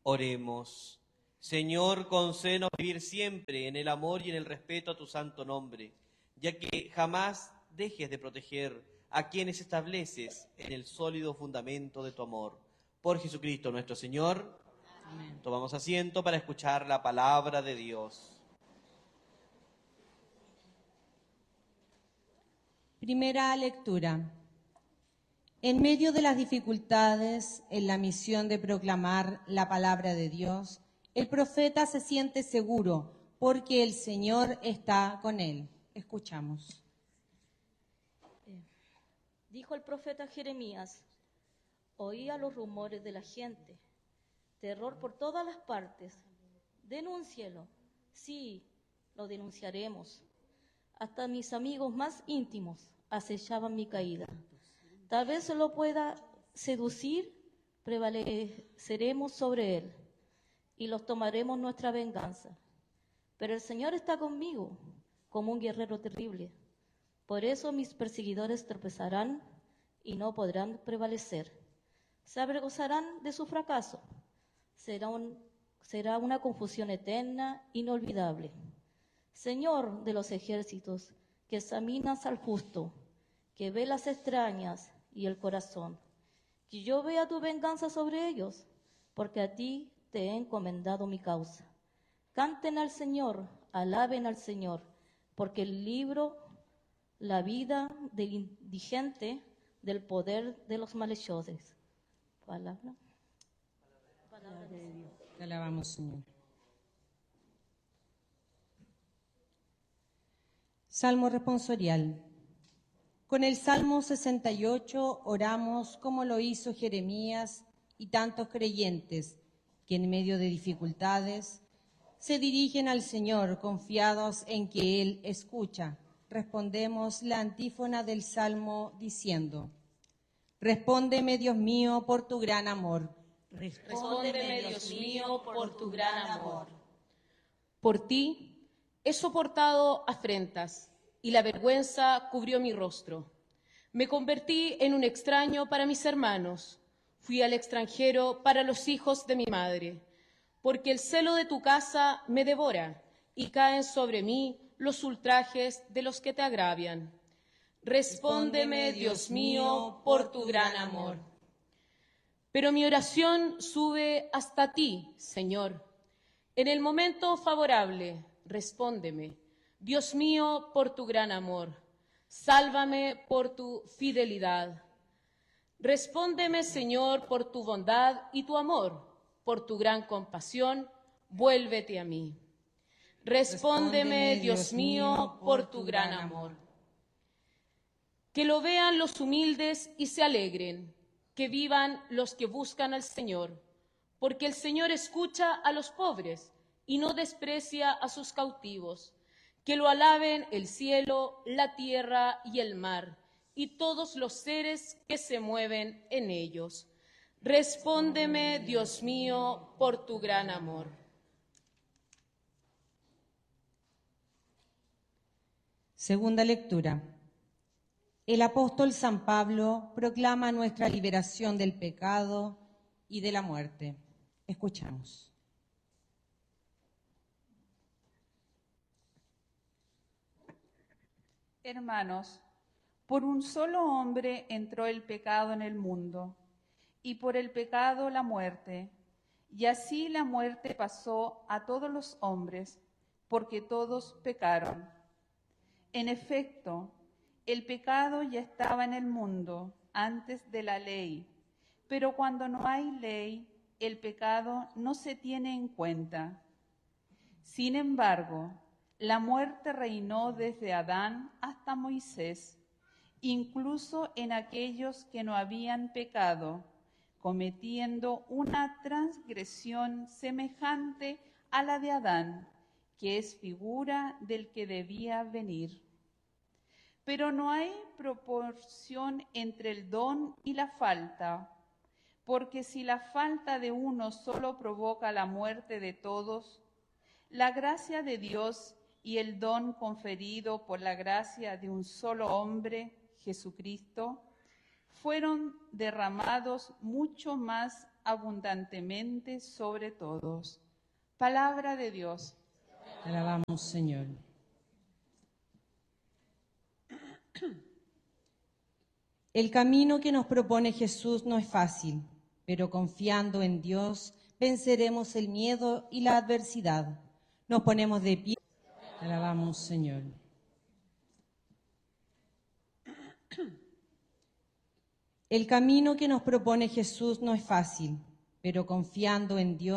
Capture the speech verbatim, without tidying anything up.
Oremos. Señor, concédenos vivir siempre en el amor y en el respeto a tu santo nombre, ya que jamás dejes de proteger a quienes estableces en el sólido fundamento de tu amor. Por Jesucristo nuestro Señor. Amén. Tomamos asiento para escuchar la palabra de Dios. Primera lectura. En medio de las dificultades en la misión de proclamar la palabra de Dios, el profeta se siente seguro porque el Señor está con él. Escuchamos. Eh, dijo el profeta Jeremías: oía los rumores de la gente, terror por todas las partes. Denúncielo. Sí, lo denunciaremos. Hasta mis amigos más íntimos acechaban mi caída. Tal vez lo pueda seducir, prevaleceremos sobre él y los tomaremos nuestra venganza. Pero el Señor está conmigo como un guerrero terrible. Por eso mis perseguidores tropezarán y no podrán prevalecer. Se avergonzarán de su fracaso. Será, un, será una confusión eterna, inolvidable. Señor de los ejércitos, que examinas al justo, que ve las extrañas y el corazón, que yo vea tu venganza sobre ellos, porque a ti te he encomendado mi causa. Canten al Señor, alaben al Señor, porque el libro, la vida del indigente, del poder de los malhechores. Palabra. Palabra de Dios. Te alabamos, Señor. Salmo responsorial. Con el Salmo sesenta y ocho oramos como lo hizo Jeremías y tantos creyentes que en medio de dificultades se dirigen al Señor confiados en que Él escucha. Respondemos la antífona del Salmo diciendo: respóndeme, Dios mío, por tu gran amor. Respóndeme, Dios mío, por tu gran amor. Por ti he soportado afrentas y la vergüenza cubrió mi rostro. Me convertí en un extraño para mis hermanos. Fui al extranjero para los hijos de mi madre. Porque el celo de tu casa me devora y caen sobre mí los ultrajes de los que te agravian. Respóndeme, Dios mío, por tu gran amor. Pero mi oración sube hasta ti, Señor. En el momento favorable, respóndeme. Dios mío, por tu gran amor, sálvame por tu fidelidad. Respóndeme, Señor, por tu bondad y tu amor, por tu gran compasión, vuélvete a mí. Respóndeme, Dios mío, por tu gran amor. Que lo vean los humildes y se alegren, que vivan los que buscan al Señor, porque el Señor escucha a los pobres y no desprecia a sus cautivos. Que lo alaben el cielo, la tierra y el mar, y todos los seres que se mueven en ellos. Respóndeme, Dios mío, por tu gran amor. Segunda lectura. El apóstol San Pablo proclama nuestra liberación del pecado y de la muerte. Escuchamos. Hermanos, por un solo hombre entró el pecado en el mundo, y por el pecado la muerte, y así la muerte pasó a todos los hombres, porque todos pecaron. En efecto, el pecado ya estaba en el mundo antes de la ley, pero cuando no hay ley, el pecado no se tiene en cuenta. Sin embargo, la muerte reinó desde Adán hasta Moisés, incluso en aquellos que no habían pecado, cometiendo una transgresión semejante a la de Adán, que es figura del que debía venir. Pero no hay proporción entre el don y la falta, porque si la falta de uno solo provoca la muerte de todos, la gracia de Dios y el don conferido por la gracia de un solo hombre, Jesucristo, fueron derramados mucho más abundantemente sobre todos. Palabra de Dios. Te alabamos, Señor. El camino que nos propone Jesús no es fácil, pero confiando en Dios venceremos el miedo y la adversidad. Nos ponemos de pie. Te alabamos, Señor. El camino que nos propone Jesús no es fácil, pero confiando en Dios